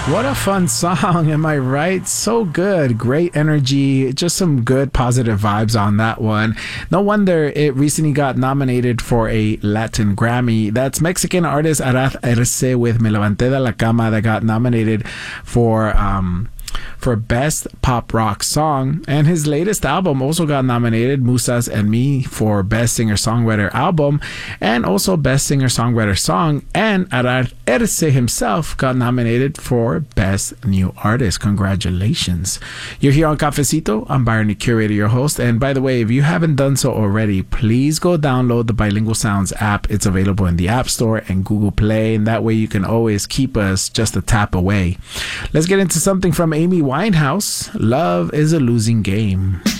What a fun song, am I right? So good. Great energy. Just some good positive vibes on that one. No wonder it recently got nominated for a Latin Grammy. That's Mexican artist Arad Erce with Me Levanté de la Cama that got nominated for Best Pop Rock Song. And his latest album also got nominated, Musas and Me, for Best Singer-Songwriter Album and also Best Singer-Songwriter Song. And Arad Erce himself got nominated for Best New Artist. Congratulations. You're here on Cafecito. I'm Byron, the curator, your host. And by the way, if you haven't done so already, please go download the Bilingual Sounds app. It's available in the App Store and Google Play. And that way you can always keep us just a tap away. Let's get into something from Amy Winehouse. Love is a losing game.